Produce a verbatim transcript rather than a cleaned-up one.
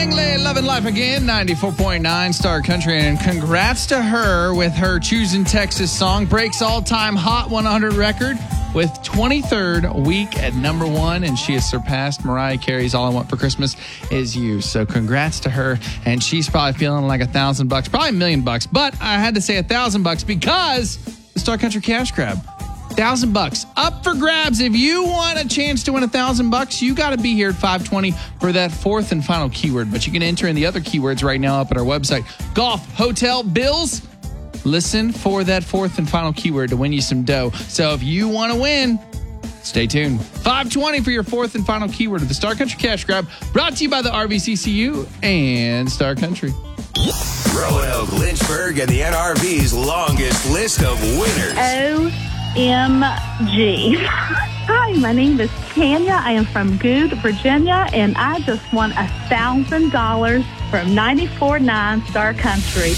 Langley, Loving Life Again, ninety-four point nine Star Country. And congrats to her with her Choosing Texas song. Breaks all-time Hot one hundred record with twenty-third week at number one. And she has surpassed Mariah Carey's All I Want for Christmas Is You. So congrats to her. And she's probably feeling like a thousand bucks, probably a million bucks. But I had to say a thousand bucks because the Star Country Cash Grab. Thousand bucks up for grabs. If you want a chance to win a thousand bucks, you got to be here at five twenty for that fourth and final keyword. But you can enter in the other keywords right now up at our website. Golf, hotel, bills. Listen for that fourth and final keyword to win you some dough. So if you want to win, stay tuned. five twenty for your fourth and final keyword of the Star Country Cash Grab, brought to you by the R V C C U and Star Country. Roanoke, Lynchburg, and the N R V's longest list of winners. Oh. M G. Hi, my name is Tanya. I am from Good, Virginia, and I just won a thousand dollars from ninety-four point nine Star Country.